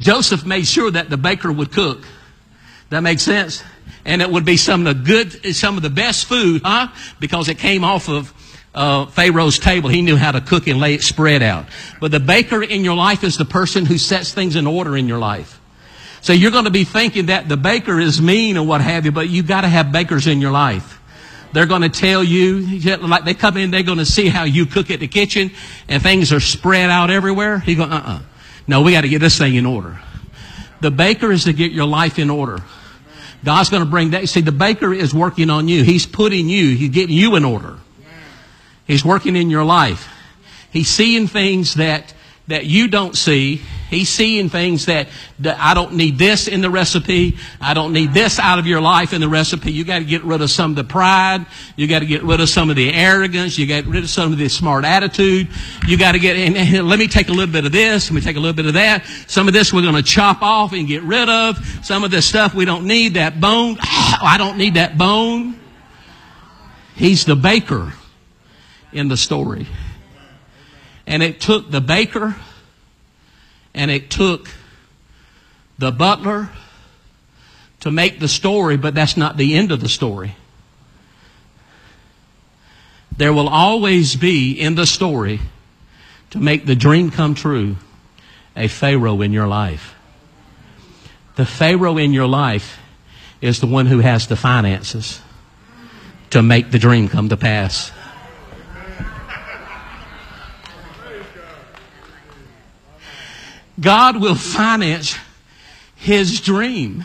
Joseph made sure that the baker would cook. That makes sense? And it would be some of the best food, because it came off of Pharaoh's table. He knew how to cook and lay it spread out. But the baker in your life is the person who sets things in order in your life. So you're going to be thinking that the baker is mean or what have you, but you've got to have bakers in your life. They're going to tell you, like they come in, they're going to see how you cook at the kitchen and things are spread out everywhere. You go, No, we got to get this thing in order. The baker is to get your life in order. God's going to bring that. See, the baker is working on you. He's putting you, he's getting you in order. He's working in your life. He's seeing things that you don't see. He's seeing things that I don't need this in the recipe. I don't need this out of your life in the recipe. You got to get rid of some of the pride. You got to get rid of some of the arrogance. You got to get rid of some of the smart attitude. You got to and let me take a little bit of this. Let me take a little bit of that. Some of this we're going to chop off and get rid of. Some of this stuff we don't need. That bone. I don't need that bone. He's the baker in the story. And it took the baker and it took the butler to make the story, but that's not the end of the story. There will always be in the story, to make the dream come true, a Pharaoh in your life. The Pharaoh in your life is the one who has the finances to make the dream come to pass. God will finance His dream.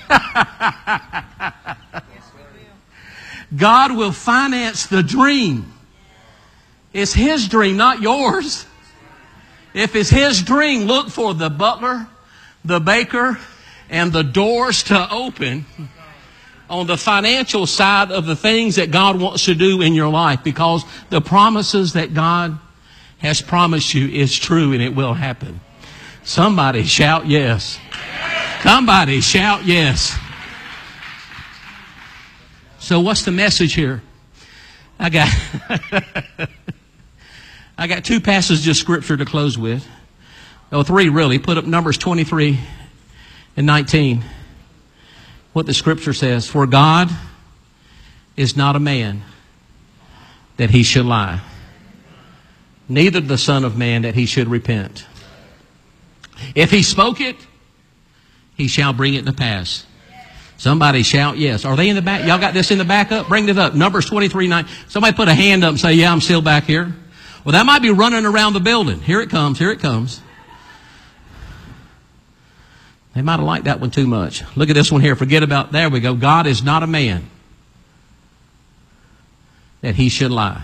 God will finance the dream. It's His dream, not yours. If it's His dream, look for the butler, the baker, and the doors to open on the financial side of the things that God wants to do in your life, because the promises that God has promised you is true and it will happen. Somebody shout yes. Somebody shout yes. So what's the message here? I got two passages of Scripture to close with. Oh, three really. Put up Numbers 23 and 19. What the Scripture says. For God is not a man that He should lie, neither the Son of Man that He should repent. If He spoke it, He shall bring it to pass. Somebody shout yes. Are they in the back? Y'all got this in the back up? Bring it up. Numbers 23:9. Somebody put a hand up and say, yeah, I'm still back here. Well, that might be running around the building. Here it comes. Here it comes. They might have liked that one too much. Look at this one here. Forget about, there we go. God is not a man that He should lie,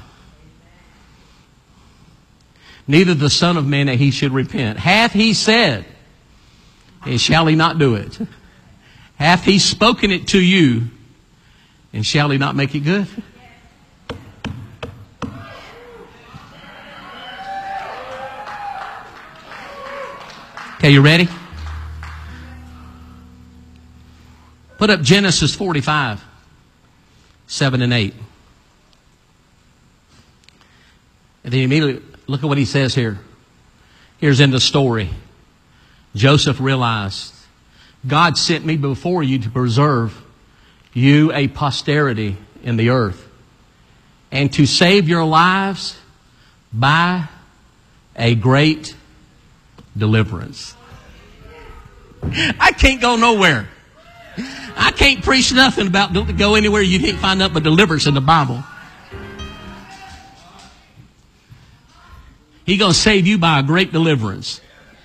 neither the Son of Man that He should repent. Hath He said, and shall He not do it? Hath He spoken it to you, and shall He not make it good? Okay, you ready? Put up Genesis 45, 7 and 8. And then immediately, look at what he says here. Here's in the story. Joseph realized, God sent me before you to preserve you a posterity in the earth, and to save your lives by a great deliverance. I can't go nowhere. I can't preach nothing about go anywhere you can't find nothing but deliverance in the Bible. He's going to save you by a great deliverance.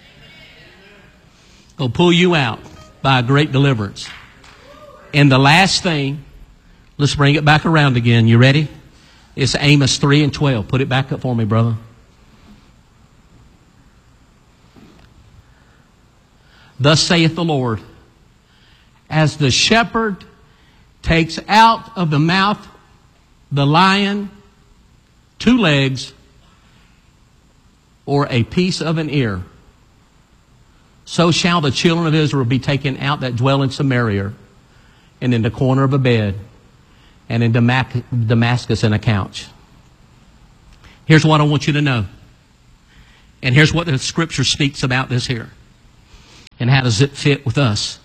He'll pull you out by a great deliverance. And the last thing, let's bring it back around again. You ready? It's Amos 3 and 12. Put it back up for me, brother. Thus saith the Lord, as the shepherd takes out of the mouth the lion 2 legs or a piece of an ear, so shall the children of Israel be taken out that dwell in Samaria, and in the corner of a bed, and in Damascus in a couch. Here's what I want you to know. And here's what the Scripture speaks about this here. And how does it fit with us?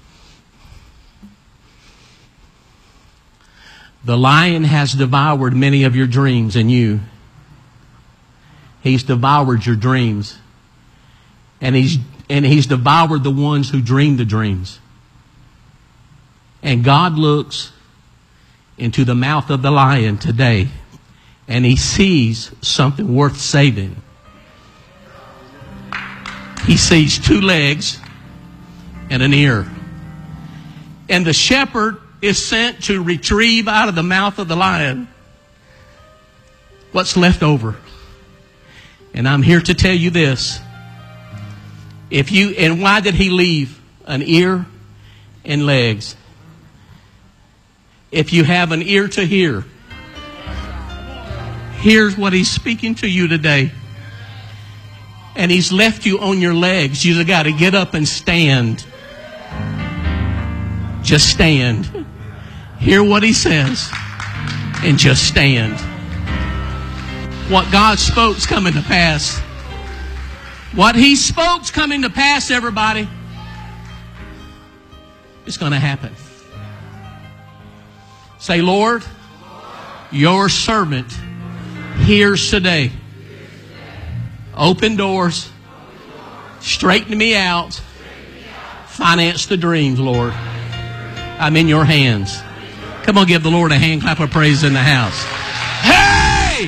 The lion has devoured many of your dreams and you. He's devoured your dreams. And he's devoured the ones who dream the dreams. And God looks into the mouth of the lion today, and he sees something worth saving. He sees 2 legs and an ear. And the shepherd is sent to retrieve out of the mouth of the lion what's left over. And I'm here to tell you this. And why did he leave an ear and legs? If you have an ear to hear, here's what he's speaking to you today. And he's left you on your legs. You've got to get up and stand. Just stand. Hear what he says. And just stand. What God spoke's coming to pass. What he spoke's coming to pass, everybody. It's going to happen. Say, Lord, your servant hears today. Open doors. Straighten me out. Finance the dreams, Lord. I'm in your hands. Come on, give the Lord a hand clap of praise in the house. Hey!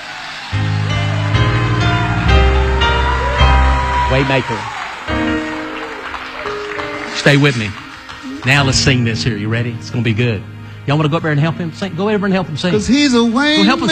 Waymaker. Stay with me. Now let's sing this here. You ready? It's going to be good. Y'all want to go up there and help him sing? Go over and help him sing. 'Cause he's a way. Go help him